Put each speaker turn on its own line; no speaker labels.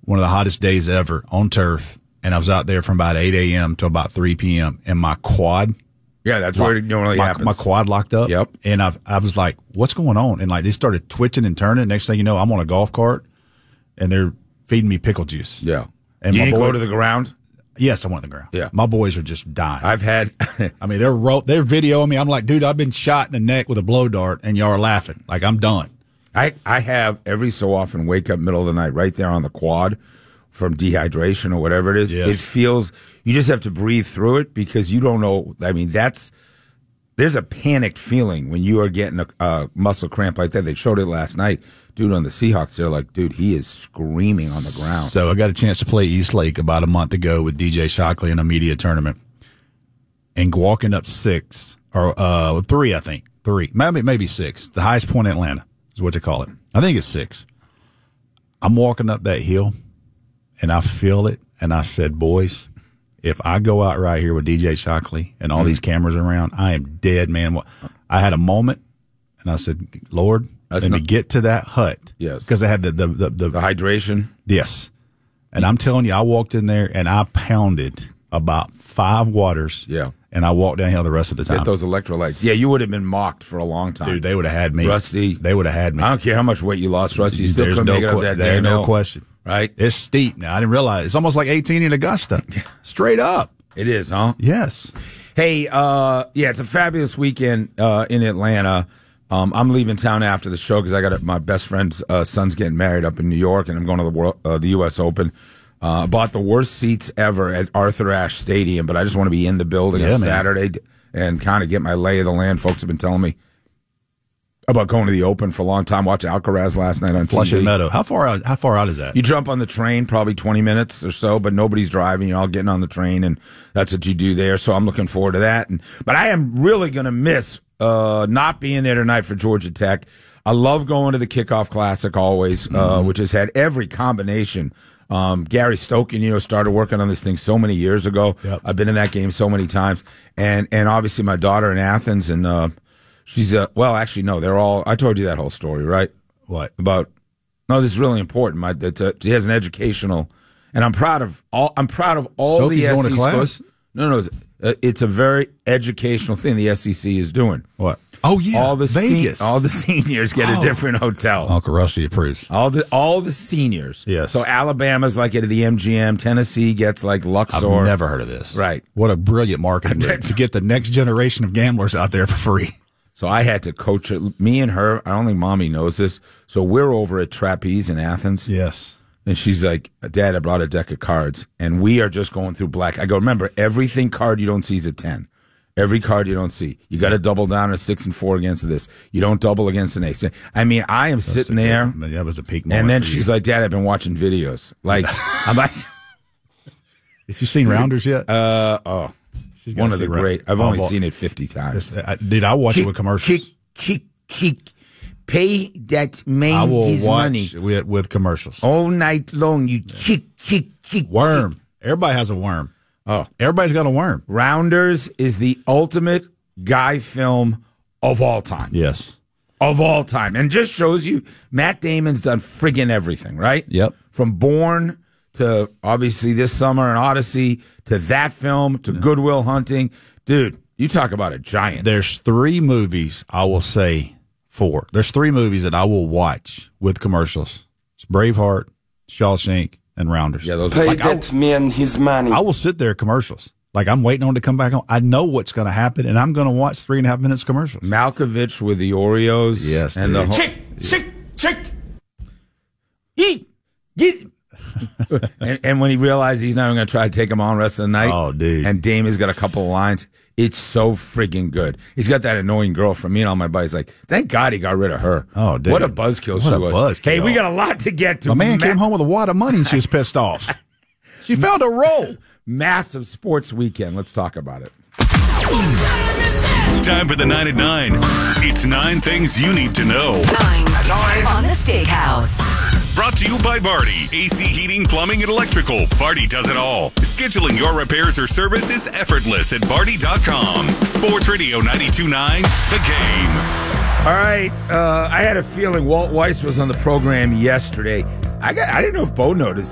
one of the hottest days ever on turf, and I was out there from about 8 a.m. to about 3 p.m., and my quad.
Yeah, that's where it normally happens.
My quad locked up.
Yep.
And I was like, what's going on? And like they started twitching and turning. Next thing you know, I'm on a golf cart and they're feeding me pickle juice.
Yeah.
And
you
my
didn't
boy,
go to the ground?
Yes, I went to the ground.
Yeah.
My boys are just dying.
I've had
I mean, they're videoing me. I'm like, dude, I've been shot in the neck with a blow dart and y'all are laughing. Like, I'm done.
I have every so often wake up middle of the night right there on the quad from dehydration or whatever it is.
Yes.
It feels, you just have to breathe through it because you don't know. I mean, there's a panicked feeling when you are getting a muscle cramp like that. They showed it last night. Dude, on the Seahawks, they're like, dude, he is screaming on the ground.
So I got a chance to play East Lake about a month ago with DJ Shockley in a media tournament. And walking up 6, or 3, I think. 3, maybe 6. The highest point in Atlanta is what they call it. I think it's 6. I'm walking up that hill, and I feel it, and I said, boys, if I go out right here with DJ Shockley and all these cameras around, I am dead, man. I had a moment, and I said, Lord, let me get to that hut.
Yes.
Because I had the
hydration.
Yes. And I'm telling you, I walked in there, and I pounded about 5 waters.
Yeah.
And I walked downhill the rest of the time.
Get those electrolytes. Yeah, you would have been mocked for a long time.
Dude, they would have had me.
Rusty.
They would have had me.
I don't care how much weight you lost, Rusty. You still couldn't make it up that day.
There's no question.
Right?
It's steep now. I didn't realize. It's almost like 18 in Augusta. Straight up.
It is, huh?
Yes.
Hey, it's a fabulous weekend in Atlanta. I'm leaving town after the show because I got my best friend's son's getting married up in New York, and I'm going to the U.S. Open. Bought the worst seats ever at Arthur Ashe Stadium, but I just want to be in the building on Saturday and kind of get my lay of the land. Folks have been telling me about going to the Open for a long time. Watched Alcaraz last night on
Flushing
TV.
Meadow. How far out is that?
You jump on the train, probably 20 minutes or so, but nobody's driving. You're all getting on the train, and that's what you do there. So I'm looking forward to that. But I am really going to miss not being there tonight for Georgia Tech. I love going to the Kickoff Classic always, which has had every combination. Gary Stokan, started working on this thing so many years ago.
Yep.
I've been in that game so many times. And obviously my daughter in Athens, and she's actually, no, they're all, I told you that whole story, right?
What?
No, this is really important. She has an educational, and I'm proud of all
Sophie's
the
going
SEC
to class?
schools. No, it's a very educational thing the SEC is doing.
What? Oh, yeah. Vegas.
All the seniors get a different hotel.
Uncle Rusty approves.
All the seniors.
Yes.
So Alabama's like at the MGM. Tennessee gets like Luxor.
I've never heard of this.
Right.
What a brilliant marketing move to get the next generation of gamblers out there for free.
So I had to coach it. Me and her, I don't think Mommy knows this. So we're over at Trapeze in Athens.
Yes.
And she's like, Dad, I brought a deck of cards. And we are just going through black. I go, remember, everything card you don't see is a 10. Every card you don't see. You got to double down a 6 and 4 against this. You don't double against an ace. I mean, I am sitting there.
That was a peak moment.
And then she's like, Dad, I've been watching videos. Like, I'm like,
have you seen Rounders yet?
One of the great. I've only seen it 50 times.
Dude, I watch it with commercials.
Pay that man his money.
I will watch with commercials.
All night long, you kick.
Worm. Everybody has a worm.
Oh.
Everybody's got a worm.
Rounders is the ultimate guy film of all time.
Yes.
Of all time. And just shows you Matt Damon's done friggin' everything, right?
Yep.
From Bourne to obviously this summer an Odyssey to that film to Good Will Hunting. Dude, you talk about a giant.
There's 3 movies, I will say 4. There's 3 movies that I will watch with commercials. It's Braveheart, Shawshank, and Rounders.
Yeah, those
Pay
are
that man his money.
I will sit there commercials. Like I'm waiting on it to come back on. I know what's going to happen, and I'm going to watch 3.5 minutes commercials.
Malkovich with the Oreos.
Yes.
And the
Chick.
Eat. and when he realized he's not even going to try to take him on the rest of the night.
Oh, dude.
And Damon's got a couple of lines. It's so friggin' good. He's got that annoying girl from me and all my buddies. Like, thank God he got rid of her.
Oh, dude.
What a buzzkill she was.
Buzzkill.
Hey, we got a lot to get to.
My man came home with a wad of money and she was pissed off. She found a roll.
Massive sports weekend. Let's talk about it.
Time for the 9 at 9. It's 9 things you need to know.
9 on the Steakhouse.
Brought to you by Barty. AC Heating, Plumbing, and Electrical. Barty does it all. Scheduling your repairs or service is effortless at Barty.com. Sports Radio 92.9, The Game.
All right. I had a feeling Walt Weiss was on the program yesterday. I didn't know if Bo noticed